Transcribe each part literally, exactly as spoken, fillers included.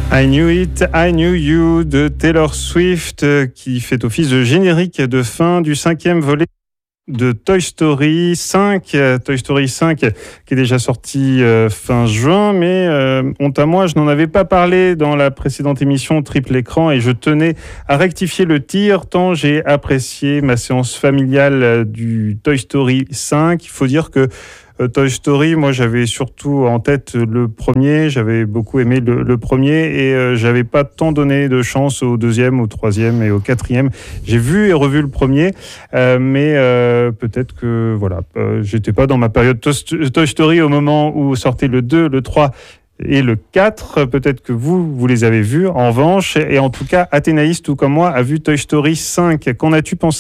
I Knew It, I Knew You de Taylor Swift qui fait office de générique de fin du cinquième volet de Toy Story cinq. Toy Story cinq qui est déjà sorti euh, fin juin, mais euh, honte à moi, je n'en avais pas parlé dans la précédente émission Triple Écran et je tenais à rectifier le tir tant j'ai apprécié ma séance familiale du Toy Story cinq. Il faut dire que Toy Story, moi j'avais surtout en tête le premier, j'avais beaucoup aimé le, le premier et euh, j'avais pas tant donné de chance au deuxième, au troisième et au quatrième. J'ai vu et revu le premier, euh, mais euh, peut-être que voilà, euh, j'étais pas dans ma période Toy Story au moment où sortait le deux, le trois et le quatre. Peut-être que vous, vous les avez vus en revanche. Et en tout cas, Athénaïs, tout comme moi, a vu Toy Story cinq. Qu'en as-tu pensé ?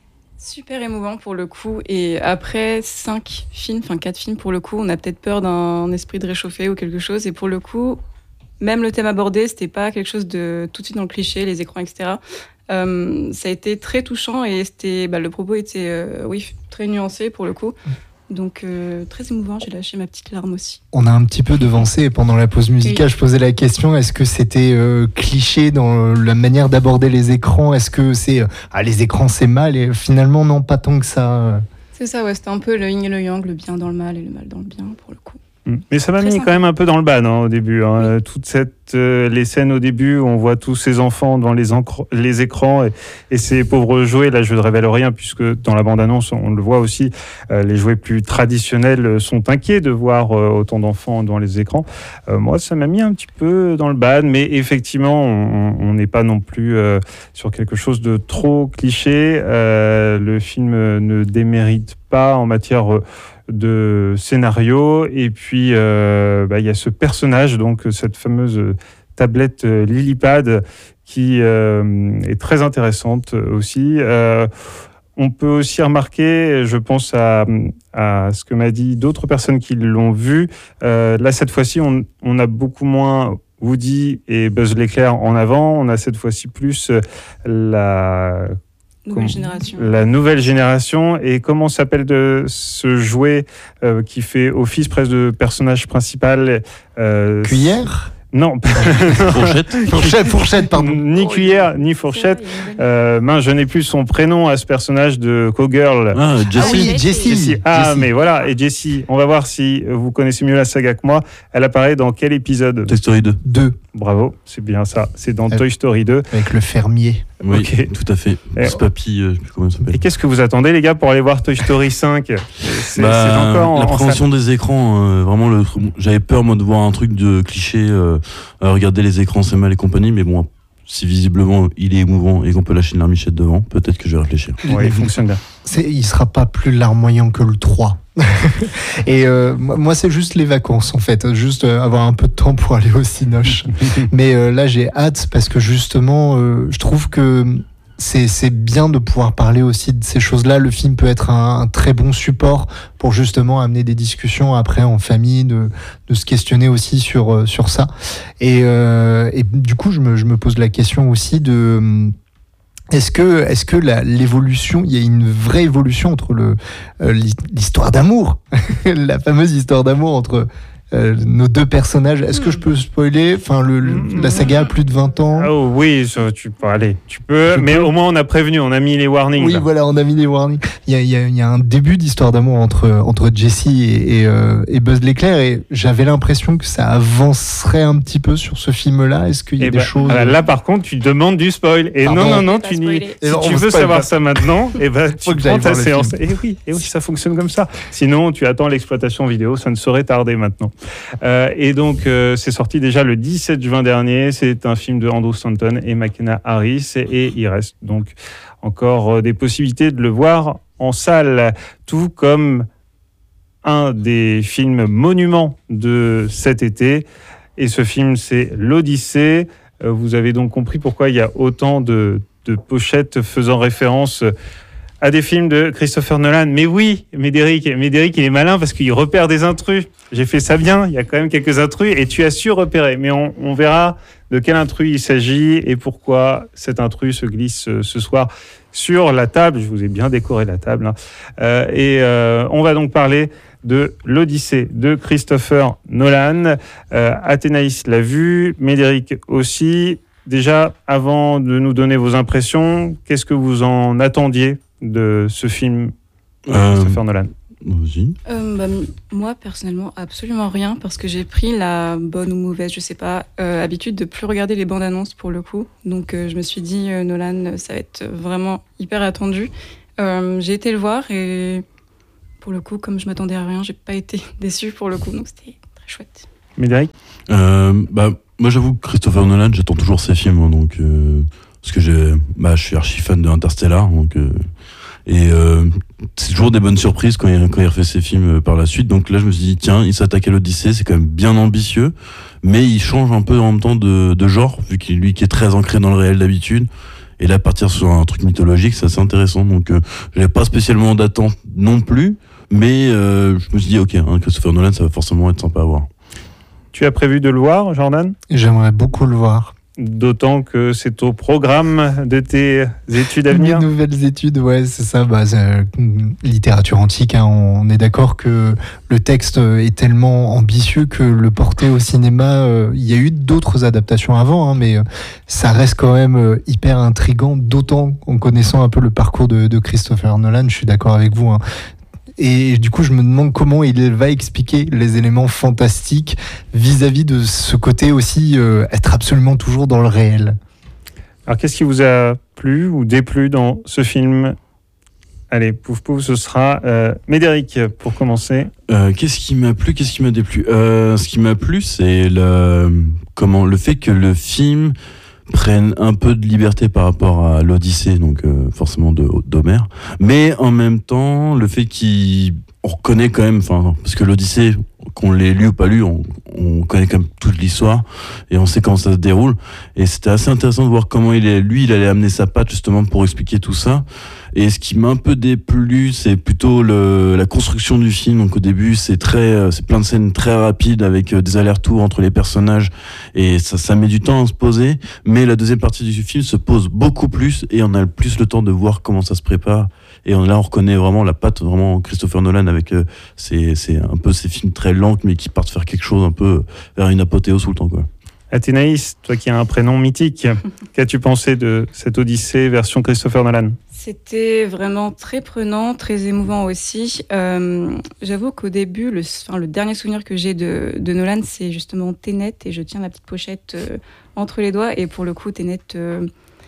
Super émouvant pour le coup, et après cinq films, enfin quatre films pour le coup, on a peut-être peur d'un esprit de réchauffé ou quelque chose, et pour le coup, même le thème abordé, c'était pas quelque chose de tout de suite dans le cliché, les écrans, et cetera. Euh, ça a été très touchant et c'était, bah, le propos était euh, oui, très nuancé pour le coup. Donc euh, très émouvant, j'ai lâché ma petite larme aussi. On a un petit peu devancé et pendant la pause musicale, oui. Je posais la question, est-ce que c'était euh, cliché dans la manière d'aborder les écrans ? Est-ce que c'est euh, ah les écrans c'est mal ? Et finalement non, pas tant que ça. C'est ça, ouais, c'était un peu le yin et le yang, le bien dans le mal et le mal dans le bien pour le coup. Mais ça m'a Très mis sympa. Quand même un peu dans le bas, non, au début. Hein. Oui. Toute cette, euh, les scènes au début où on voit tous ces enfants devant les, encr- les écrans et, et ces pauvres jouets. Là, je ne révèle rien puisque dans la bande-annonce, on le voit aussi. Euh, les jouets plus traditionnels sont inquiets de voir euh, autant d'enfants devant les écrans. Euh, moi, ça m'a mis un petit peu dans le bas, mais effectivement, on n'est pas non plus euh, sur quelque chose de trop cliché. Euh, le film ne démérite pas en matière euh, de scénario, et puis euh, bah, y a ce personnage, donc cette fameuse tablette euh, Lilipad qui euh, est très intéressante aussi. Euh, on peut aussi remarquer, je pense à, à ce que m'a dit d'autres personnes qui l'ont vu, euh, là cette fois-ci on, on a beaucoup moins Woody et Buzz l'éclair en avant, on a cette fois-ci plus la... Nouvelle génération. La nouvelle génération. Et comment s'appelle de ce jouet euh, qui fait office presque de personnage principal euh, Cuillère ? Non. Fourchette. Fourchette, fourchette, pardon. Ni cuillère, ni fourchette. Euh, mince, je n'ai plus son prénom à ce personnage de Cowgirl. Ah, Jessie. Ah oui, Jessie. Jessie. Ah, Jessie. mais voilà. Et Jessie, on va voir si vous connaissez mieux la saga que moi. Elle apparaît dans quel épisode ? Toy Story deux. deux. Bravo, c'est bien ça. C'est dans Euh, Toy Story deux. Avec le fermier. Oui, Ok. tout à fait. Et- Ce papy, euh, je sais plus comment il s'appelle. Et qu'est-ce que vous attendez, les gars, pour aller voir Toy Story cinq ? C'est, Bah, c'est encore en, en l'appréhension des écrans, euh, vraiment, le, j'avais peur moi de voir un truc de cliché, euh, euh, regarder les écrans c'est mal et compagnie, mais bon, si visiblement il est émouvant et qu'on peut lâcher une larmichette devant, peut-être que je vais réfléchir. Ouais, il fonctionne bien. C'est, il sera pas plus larmoyant que le trois. Et euh, moi, moi, c'est juste les vacances, en fait. Juste euh, avoir un peu de temps pour aller au Cinoche. Mais euh, là, j'ai hâte parce que justement, euh, je trouve que c'est, c'est bien de pouvoir parler aussi de ces choses-là. Le film peut être un, un très bon support pour justement amener des discussions après en famille, de, de se questionner aussi sur, euh, sur ça. Et, euh, et du coup, je me, je me pose la question aussi de... Est-ce que, est-ce que la, l'évolution, il y a une vraie évolution entre le, euh, l'histoire d'amour, la fameuse histoire d'amour entre euh, nos deux personnages. Est-ce que je peux spoiler ? Enfin, le, le, la saga a plus de vingt ans. Oh oui, ça, tu peux aller. Tu peux, Je mais peux. au moins on a prévenu, on a mis les warnings. Oui, là. voilà, on a mis les warnings. Il y a, il y a, il y a un début d'histoire d'amour entre, entre Jessie et, et, euh, et Buzz l'éclair, et j'avais l'impression que ça avancerait un petit peu sur ce film-là. Est-ce qu'il y a Et des bah, choses... ah, là, par contre, tu demandes du spoil. Et Pardon. non, non, non, Pas tu n'y. spoiler. Si Et on tu me veux spoil savoir pas. ça maintenant, et ben tu Faut que j'aille prends ta voir le séance. film. Et oui, et oui, ça fonctionne comme ça. Sinon, tu attends l'exploitation vidéo, ça ne saurait tarder maintenant. Euh, et donc, euh, c'est sorti déjà le dix-sept juin dernier. C'est un film de Andrew Stanton et McKenna Harris, et il reste donc encore euh, des possibilités de le voir en salle, tout comme un des films monuments de cet été. Et ce film, c'est l'Odyssée. Euh, vous avez donc compris pourquoi il y a autant de, de pochettes faisant référence à des films de Christopher Nolan. Mais oui, Médéric, Médéric, il est malin parce qu'il repère des intrus. J'ai fait ça bien, il y a quand même quelques intrus et tu as su repérer. Mais on, on verra de quel intrus il s'agit et pourquoi cet intrus se glisse ce soir sur la table. Je vous ai bien décoré la table. Hein. Euh, et euh, on va donc parler de l'Odyssée de Christopher Nolan. Euh, Athénaïs l'a vu, Médéric aussi. Déjà, avant de nous donner vos impressions, qu'est-ce que vous en attendiez de ce film de euh, Christopher Nolan? Vas-y. Euh, bah, moi, personnellement, absolument rien, parce que j'ai pris la bonne ou mauvaise, je sais pas, euh, habitude de plus regarder les bandes annonces pour le coup. Donc, euh, je me suis dit, euh, Nolan, ça va être vraiment hyper attendu. Euh, j'ai été le voir et pour le coup, comme je m'attendais à rien, j'ai pas été déçue pour le coup, donc c'était très chouette. Médéric euh, bah, moi, j'avoue que Christopher Nolan, j'attends toujours ses films, hein, donc euh, parce que j'ai, bah, je suis archi fan de Interstellar, donc. Euh, Et euh, c'est toujours des bonnes surprises quand il, quand il refait ses films euh, par la suite. Donc là, je me suis dit, tiens, il s'attaque à l'Odyssée, c'est quand même bien ambitieux, mais il change un peu en même temps de, de genre, vu qu'il lui qui est très ancré dans le réel d'habitude. Et là, partir sur un truc mythologique, c'est assez intéressant. Donc, euh, j'avais pas spécialement d'attente non plus, mais euh, je me suis dit, ok, hein, Christopher Nolan, ça va forcément être sympa à voir. Tu as prévu de le voir, Jordan ? J'aimerais beaucoup le voir. D'autant que c'est au programme de tes études à venir. Mes nouvelles études, ouais, c'est ça. Bah, c'est, euh, littérature antique, hein, on est d'accord que le texte est tellement ambitieux que le porter au cinéma, euh, il y a eu d'autres adaptations avant, hein, mais euh, ça reste quand même euh, hyper intriguant, d'autant en connaissant un peu le parcours de, de Christopher Nolan, je suis d'accord avec vous. Hein. Et du coup, je me demande comment il va expliquer les éléments fantastiques vis-à-vis de ce côté aussi, euh, être absolument toujours dans le réel. Alors, qu'est-ce qui vous a plu ou déplu dans ce film ? Allez, pouf pouf, ce sera euh, Médéric pour commencer. Euh, qu'est-ce qui m'a plu, qu'est-ce qui m'a déplu ? euh, Ce qui m'a plu, c'est le, comment, le fait que le film prennent un peu de liberté par rapport à l'Odyssée, donc euh, forcément de, d'Homère, mais en même temps, le fait qu'on reconnaît quand même, enfin, parce que l'Odyssée, qu'on l'ait lu ou pas lu, on, on connaît quand même toute l'histoire et on sait comment ça se déroule. Et c'était assez intéressant de voir comment il est, lui, il allait amener sa patte justement pour expliquer tout ça. Et ce qui m'a un peu déplu, c'est plutôt le, la construction du film. Donc au début, c'est très, c'est plein de scènes très rapides avec des allers-retours entre les personnages et ça, ça met du temps à se poser. Mais la deuxième partie du film se pose beaucoup plus et on a plus le temps de voir comment ça se prépare. Et on, là, on reconnaît vraiment la patte, vraiment Christopher Nolan avec euh, ces, ces, un peu ces films très lents mais qui partent faire quelque chose un peu vers une apothéose tout le temps, quoi. Athénaïs, toi qui as un prénom mythique, qu'as-tu pensé de cette Odyssée version Christopher Nolan ? C'était vraiment très prenant, très émouvant aussi. Euh, j'avoue qu'au début, le, enfin, le dernier souvenir que j'ai de, de Nolan, c'est justement Tenet, et je tiens la petite pochette euh, entre les doigts. Et pour le coup, Tenet, euh,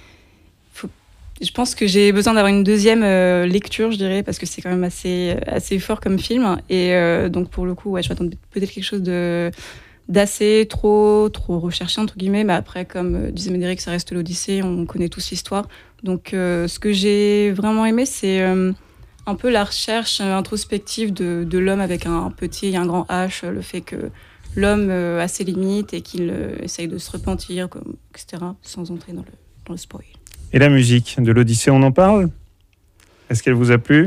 faut, je pense que j'ai besoin d'avoir une deuxième euh, lecture, je dirais, parce que c'est quand même assez, assez fort comme film. Et euh, donc pour le coup, ouais, je m'attends peut-être quelque chose de... d'assez trop, trop recherché, entre guillemets. Mais après, comme euh, disait Médéric, ça reste l'Odyssée, on connaît tous l'histoire. Donc, euh, ce que j'ai vraiment aimé, c'est euh, un peu la recherche introspective de, de l'homme avec un petit et un grand H, le fait que l'homme euh, a ses limites et qu'il euh, essaye de se repentir, comme, et cetera, sans entrer dans le, dans le spoil. Et la musique de l'Odyssée, on en parle ? Est-ce qu'elle vous a plu ?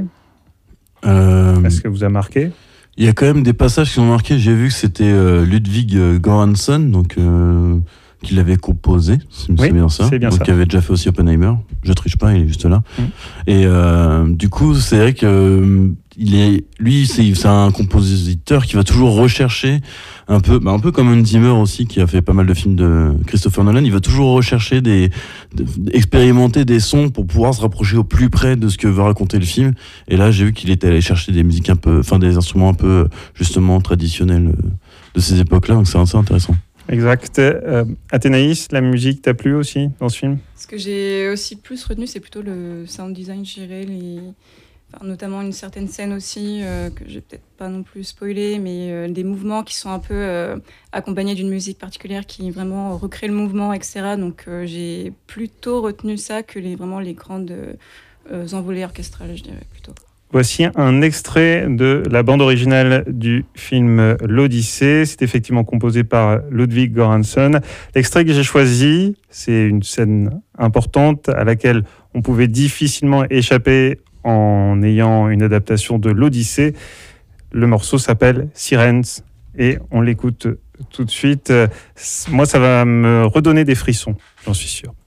euh... Est-ce qu'elle vous a marqué ? Il y a quand même des passages qui ont marqué. J'ai vu que c'était euh, Ludwig Göransson, donc euh, qui l'avait composé, si oui, c'est bien ça. C'est bien donc ça. Qui avait déjà fait aussi Oppenheimer. Je triche pas, il est juste là. Mmh. Et euh, du coup, c'est vrai que euh, il est, lui, c'est, c'est un compositeur qui va toujours rechercher un peu, bah un peu comme Hans Zimmer aussi, qui a fait pas mal de films de Christopher Nolan. Il va toujours rechercher des, de, expérimenter des sons pour pouvoir se rapprocher au plus près de ce que veut raconter le film. Et là, j'ai vu qu'il était allé chercher des musiques un peu, enfin des instruments un peu justement traditionnels de ces époques-là. Donc c'est assez intéressant. Exact. Euh, Athénaïs, la musique t'a plu aussi dans ce film ? Ce que j'ai aussi plus retenu, c'est plutôt le sound design, je dirais, les... enfin, notamment une certaine scène aussi, euh, que je vais peut-être pas non plus spoiler, mais euh, des mouvements qui sont un peu euh, accompagnés d'une musique particulière qui vraiment recrée le mouvement, et cetera. Donc euh, j'ai plutôt retenu ça que les, vraiment les grandes euh, envolées orchestrales, je dirais plutôt. Voici un extrait de la bande originale du film L'Odyssée. C'est effectivement composé par Ludwig Göransson. L'extrait que j'ai choisi, c'est une scène importante à laquelle on pouvait difficilement échapper en ayant une adaptation de l'Odyssée. Le morceau s'appelle Sirens et on l'écoute tout de suite. Moi, ça va me redonner des frissons, j'en suis sûr.